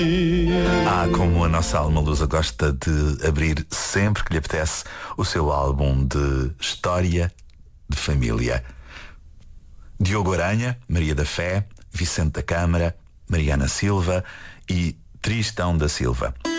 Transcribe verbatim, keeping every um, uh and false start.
Ah, como a nossa alma lusa gosta de abrir sempre que lhe apetece o seu álbum de história de família. Diogo Aranha, Maria da Fé, Vicente da Câmara, Mariana Silva e Tristão da Silva.